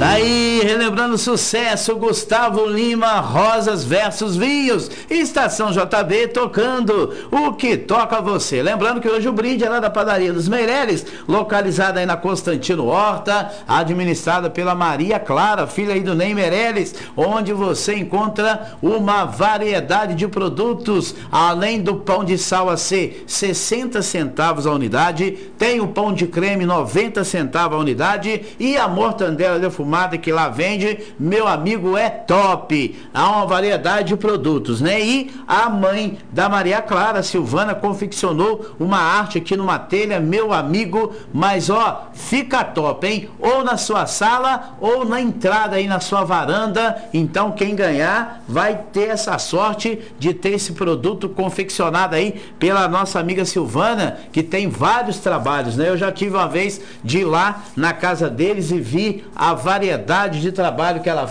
Tá aí, relembrando o sucesso, Gustavo Lima, Rosas versus Vinhos, Estação JB tocando o que toca você. Lembrando que hoje o brinde é lá da Padaria dos Meireles, localizada aí na Constantino Horta, administrada pela Maria Clara, filha aí do Ney Meireles, onde você encontra uma variedade de produtos, além do pão de sal a ser 60 centavos a unidade, tem o pão de creme 90 centavos a unidade e a mortandela defumada que lá vende, meu amigo, é top. Há uma variedade de produtos, né? E a mãe da Maria Clara, Silvana, confeccionou uma arte aqui numa telha, meu amigo, mas ó, fica top, hein? Ou na sua sala ou na entrada aí na sua varanda. Então quem ganhar vai ter essa sorte de ter esse produto confeccionado aí pela nossa amiga Silvana, que tem vários trabalhos, né? Eu já tive uma vez de ir lá na casa deles e vi a variedade de trabalho que ela